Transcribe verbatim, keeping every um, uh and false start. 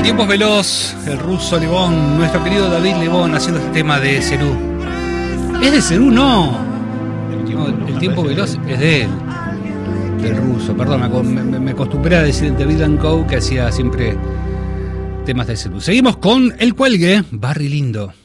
tiempo es veloz, el ruso Lebón, nuestro querido David Lebón haciendo este tema de Cerú. ¿Es de Cerú? No. No, el tiempo veloz es de él, del ruso. Perdón, me, me, me acostumbré a decir David and Co, que hacía siempre temas de Cerú. Seguimos con El Cuelgue, Barry Lindo.